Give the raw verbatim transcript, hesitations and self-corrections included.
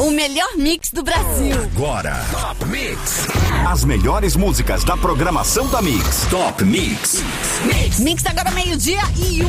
O melhor mix do Brasil. Agora, Top Mix. As melhores músicas da programação da Mix. Top Mix. Mix, mix agora meio-dia e um.